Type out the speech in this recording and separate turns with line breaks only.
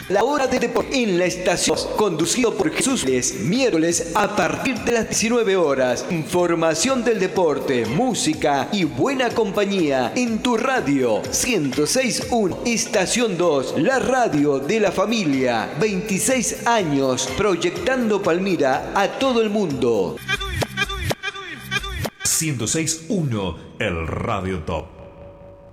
La hora de deporte en la estación, conducido por Jesús Les, miércoles a partir de las 19 horas. Información del deporte, música y buena compañía en tu radio 106.1, Estación 2, la radio de la familia. 26 años proyectando Palmira a todo el mundo.
106.1, el Radio Top.